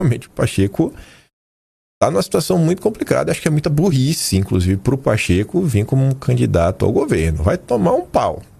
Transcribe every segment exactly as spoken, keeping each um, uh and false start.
realmente o Pacheco está numa situação muito complicada. Acho que é muita burrice, inclusive, para o Pacheco vir como um candidato ao governo. Vai tomar um pau. O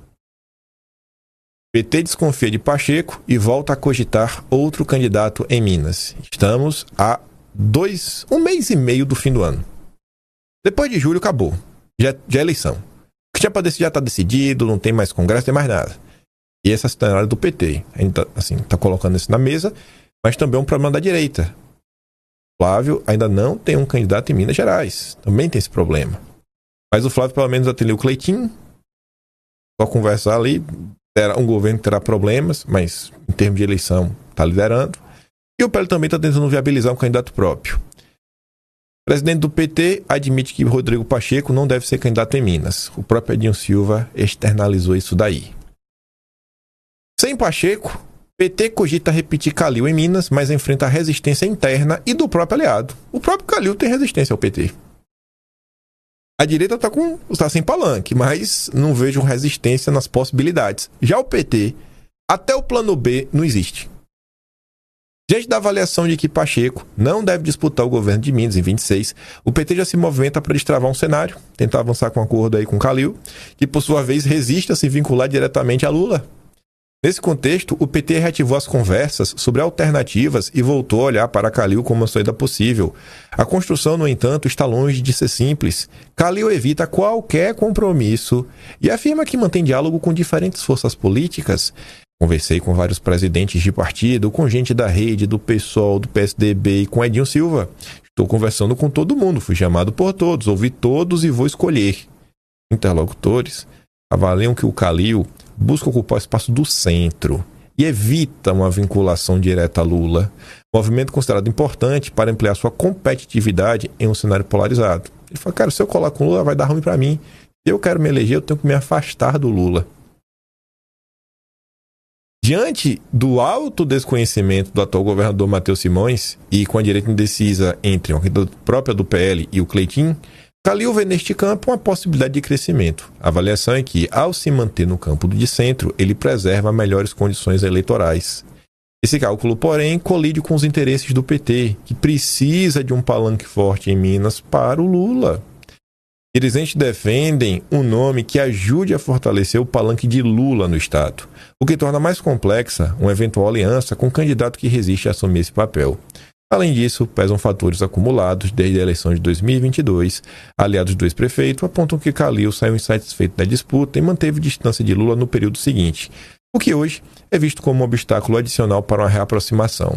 P T desconfia de Pacheco e volta a cogitar outro candidato em Minas. Estamos a dois, um mês e meio do fim do ano. Depois de julho, acabou. Já, já é eleição. O que tinha para decidir já está decidido, não tem mais congresso, não tem mais nada. E essa é a cenário do P T. A gente está assim, tá colocando isso na mesa, mas também é um problema da direita. Flávio ainda não tem um candidato em Minas Gerais. Também tem esse problema. Mas o Flávio, pelo menos, atendeu o Cleitinho. Só conversar ali. Um governo que terá problemas, mas em termos de eleição está liderando. E o P L também está tentando viabilizar um candidato próprio. O presidente do P T admite que Rodrigo Pacheco não deve ser candidato em Minas. O próprio Edinho Silva externalizou isso daí. Sem Pacheco, P T cogita repetir Calil em Minas, mas enfrenta a resistência interna e do próprio aliado. O próprio Calil tem resistência ao P T. A direita está com, tá sem palanque, mas não vejo resistência nas possibilidades. Já o P T, até o plano B não existe. Diante da avaliação de que Pacheco não deve disputar o governo de Minas em vinte e seis, o P T já se movimenta para destravar um cenário, tentar avançar com um acordo aí com Calil, que por sua vez resiste a se vincular diretamente a Lula. Nesse contexto, o P T reativou as conversas sobre alternativas e voltou a olhar para Calil como uma saída possível. A construção, no entanto, está longe de ser simples. Calil evita qualquer compromisso e afirma que mantém diálogo com diferentes forças políticas. Conversei com vários presidentes de partido, com gente da Rede, do PSOL, do P S D B e com Edinho Silva. Estou conversando com todo mundo, fui chamado por todos, ouvi todos e vou escolher. Interlocutores avaliam que o Calil busca ocupar o espaço do centro e evita uma vinculação direta a Lula, movimento considerado importante para ampliar sua competitividade em um cenário polarizado. Ele fala, cara, se eu colar com Lula vai dar ruim para mim. Se eu quero me eleger, eu tenho que me afastar do Lula. Diante do alto desconhecimento do atual governador Matheus Simões e com a direita indecisa entre a própria do P L e o Cleitinho, Calil vê neste campo uma possibilidade de crescimento. A avaliação é que, ao se manter no campo de centro, ele preserva melhores condições eleitorais. Esse cálculo, porém, colide com os interesses do P T, que precisa de um palanque forte em Minas para o Lula. Dirigentes defendem um nome que ajude a fortalecer o palanque de Lula no Estado, o que torna mais complexa uma eventual aliança com um candidato que resiste a assumir esse papel. Além disso, pesam fatores acumulados desde a eleição de dois mil e vinte e dois. Aliados do ex-prefeito apontam que Calil saiu insatisfeito da disputa e manteve distância de Lula no período seguinte, o que hoje é visto como um obstáculo adicional para uma reaproximação.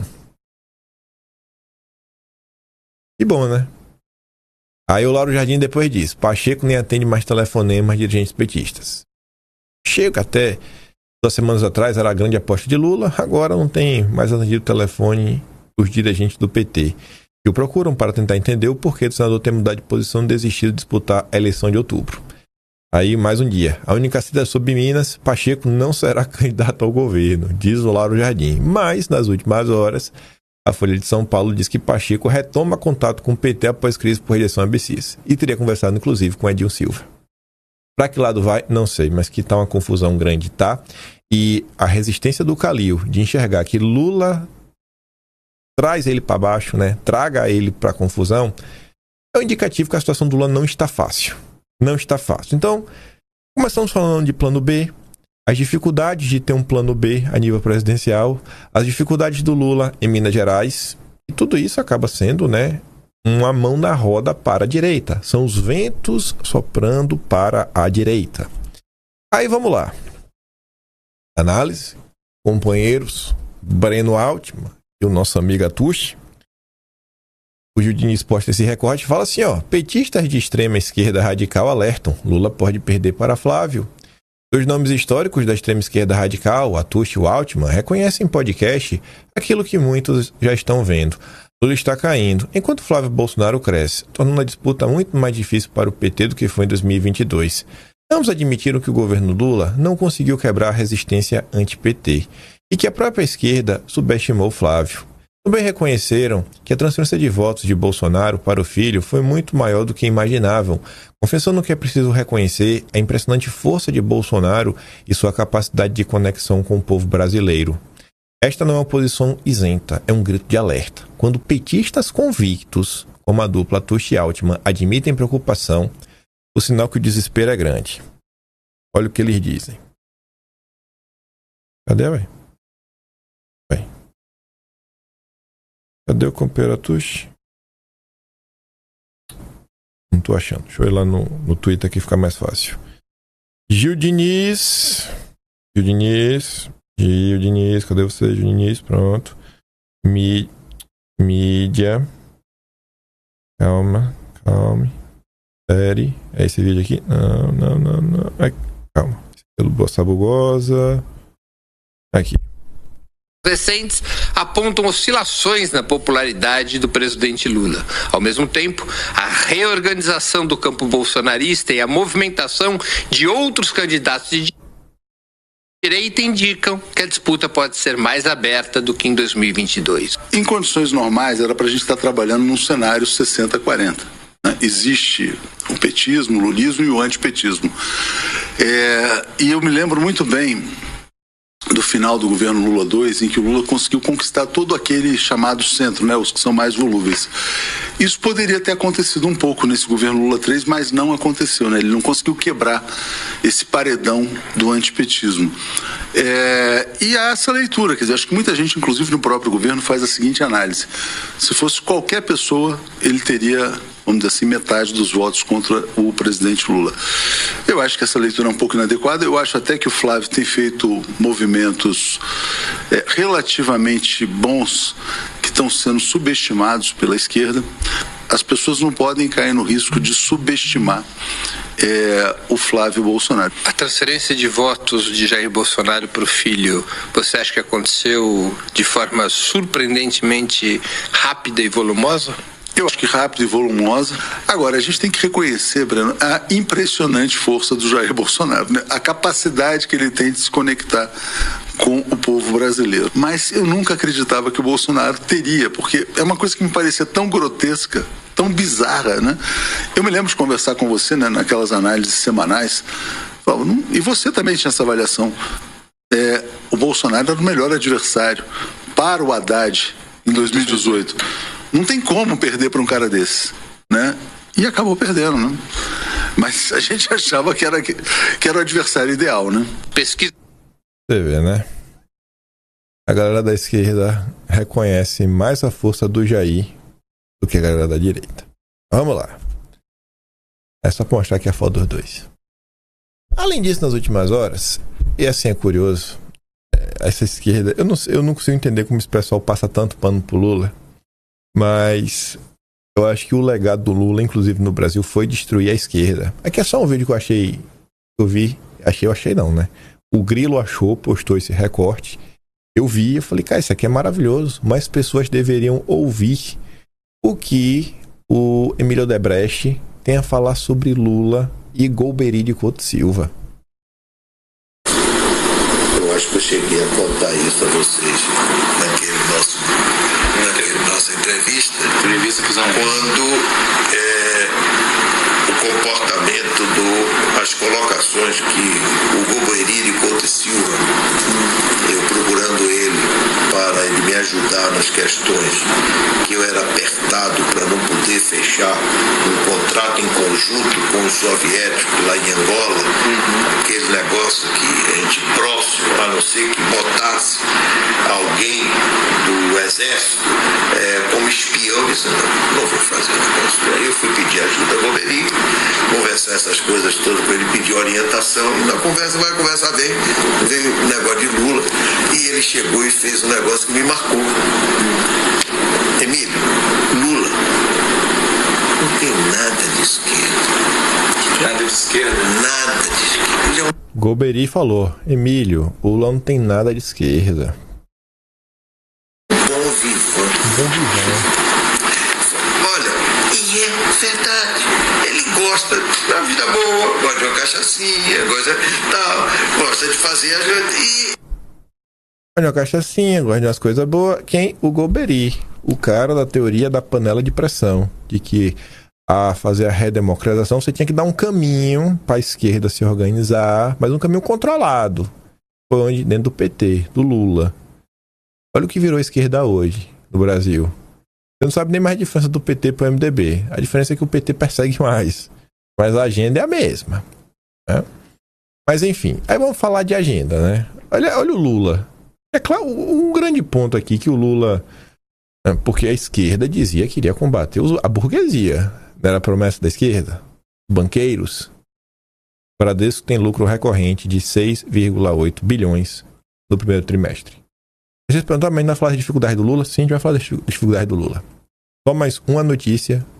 E bom, né? Aí o Lauro Jardim depois diz, Pacheco nem atende mais telefonemas de dirigentes petistas. Chega até duas semanas atrás era a grande aposta de Lula, agora não tem mais atendido o telefone os dirigentes do P T, que o procuram para tentar entender o porquê do senador ter mudado de posição e desistido de disputar a eleição de outubro. Aí, mais um dia. A única cidade sobre Minas, Pacheco não será candidato ao governo, diz o Lauro Jardim. Mas, nas últimas horas, a Folha de São Paulo diz que Pacheco retoma contato com o P T após crise por rejeição a Abessis. E teria conversado, inclusive, com Edinho Silva. Para que lado vai? Não sei, mas que tá uma confusão grande, tá? E a resistência do Calil de enxergar que Lula traz ele para baixo, né? Traga ele para confusão, é um indicativo que a situação do Lula não está fácil. Não está fácil. Então, como estamos falando de plano B, as dificuldades de ter um plano B a nível presidencial, as dificuldades do Lula em Minas Gerais, e tudo isso acaba sendo, né, uma mão na roda para a direita. São os ventos soprando para a direita. Aí vamos lá. Análise, companheiros, Breno Altman e o nosso amigo Atushi. O Judinho exposta esse recorte fala assim, ó, petistas de extrema esquerda radical alertam, Lula pode perder para Flávio. Os nomes históricos da extrema esquerda radical, Atushi e o Altman, reconhecem em podcast aquilo que muitos já estão vendo. Lula está caindo, enquanto Flávio Bolsonaro cresce, tornando a disputa muito mais difícil para o P T do que foi em dois mil e vinte e dois. Ambos admitiram que o governo Lula não conseguiu quebrar a resistência anti-P T e que a própria esquerda subestimou Flávio. Também reconheceram que a transferência de votos de Bolsonaro para o filho foi muito maior do que imaginavam, confessando que é preciso reconhecer a impressionante força de Bolsonaro e sua capacidade de conexão com o povo brasileiro. Esta não é uma posição isenta, é um grito de alerta. Quando petistas convictos, como a dupla Tuxi e Altman, admitem preocupação, o sinal que o desespero é grande. Olha o que eles dizem. Cadê, velho? Cadê o companheiro Tuxi? Não tô achando. Deixa eu ir lá no, no Twitter aqui, ficar mais fácil. Gil Diniz. Gil Diniz. Gil Diniz. Cadê você, Gil Diniz? Pronto. Mi, mídia. Calma, calma. Série. É esse vídeo aqui? Não, não, não, não. Ai, calma. Pelo Bossa Bugosa. Aqui. Recentes apontam oscilações na popularidade do presidente Lula. Ao mesmo tempo, a reorganização do campo bolsonarista e a movimentação de outros candidatos de direita indicam que a disputa pode ser mais aberta do que em dois mil e vinte e dois. Em condições normais, era para a gente estar trabalhando num cenário sessenta a quarenta. Né? Existe o petismo, o lulismo e o antipetismo. É, e eu me lembro muito bem do final do governo Lula dois, em que o Lula conseguiu conquistar todo aquele chamado centro, né, os que são mais volúveis. Isso poderia ter acontecido um pouco nesse governo Lula três, mas não aconteceu, né? Ele não conseguiu quebrar esse paredão do antipetismo. É, e há essa leitura, quer dizer, acho que muita gente, inclusive no próprio governo, faz a seguinte análise: se fosse qualquer pessoa, ele teria, vamos dizer assim, metade dos votos contra o presidente Lula. Eu acho que essa leitura é um pouco inadequada. Eu acho até que o Flávio tem feito movimentos é, relativamente bons, que estão sendo subestimados pela esquerda. As pessoas não podem cair no risco de subestimar é, o Flávio Bolsonaro. A transferência de votos de Jair Bolsonaro para o filho, você acha que aconteceu de forma surpreendentemente rápida e volumosa? Eu acho que rápida e volumosa. Agora, a gente tem que reconhecer, Breno, a impressionante força do Jair Bolsonaro, né? A capacidade que ele tem de se conectar com o povo brasileiro. Mas eu nunca acreditava que o Bolsonaro teria, porque é uma coisa que me parecia tão grotesca, tão bizarra, né? Eu me lembro de conversar com você, né, naquelas análises semanais. E você também tinha essa avaliação. É, o Bolsonaro era o melhor adversário para o Haddad em dois mil e dezoito. Não tem como perder para um cara desse, né? E acabou perdendo, né? Mas a gente achava que era, que, que era o adversário ideal, né? Pesquisa. Você vê, né? A galera da esquerda reconhece mais a força do Jair do que a galera da direita. Vamos lá. É só pra mostrar aqui a foto dos dois. Além disso, nas últimas horas, e assim é curioso, essa esquerda, eu não, eu não consigo entender como esse pessoal passa tanto pano pro Lula, mas eu acho que o legado do Lula, inclusive no Brasil, foi destruir a esquerda. Aqui é só um vídeo que eu achei, eu vi, achei, eu achei não, né? O Grilo achou, postou esse recorte, eu vi, eu falei, cara, isso aqui é maravilhoso, mais pessoas deveriam ouvir o que o Emílio Odebrecht tem a falar sobre Lula e Golbery de Couto Silva. Eu acho que eu cheguei a contar isso a vocês naquele nosso, naquele nossa entrevista, entrevista quando é, o comportamento do, as colocações que o Golbery de Couto Silva, eu procurando ele para ele me ajudar nas questões que eu era apertado para não poder fechar um contrato em conjunto com os soviéticos lá em Angola, uhum. Aquele negócio que a gente próximo, a não ser que botasse alguém do exército é, como espião, eu disse, não, não vou fazer negócio. Aí eu fui pedir ajuda a Golbery, conversar essas coisas todas com ele, pedir orientação, e na conversa vai, conversa vem, veio o negócio de Lula, e ele chegou e fez um negócio que me marcou. Emílio, Lula não tem nada de esquerda. Nada de esquerda? Nada de esquerda. Ele é um... Golbery falou, Emílio, o Lula não tem nada de esquerda. Bom vivão. Bom vivão. Olha, e é verdade. Ele gosta da vida boa, gosta de uma cachaçinha, gosta de tal, gosta de fazer as coisas e... Gosta de uma cachaçinha, gosta de umas coisas boas. Quem? O Golbery, o cara da teoria da panela de pressão, de que a fazer a redemocratização você tinha que dar um caminho para a esquerda se organizar, mas um caminho controlado. Foi onde? Dentro do P T, do Lula. Olha o que virou a esquerda hoje no Brasil. Você não sabe nem mais a diferença do P T para o M D B. A diferença é que o P T persegue mais. Mas a agenda é a mesma. Né? Mas enfim, aí vamos falar de agenda, né? Olha, olha o Lula. É claro, um grande ponto aqui que o Lula... Porque a esquerda dizia que iria combater a burguesia. Não era a promessa da esquerda? Banqueiros. O Bradesco tem lucro recorrente de seis vírgula oito bilhões no primeiro trimestre. Vocês perguntam, mas a gente vai falar da dificuldade do Lula? Sim, a gente vai falar da dificuldade do Lula. Só mais uma notícia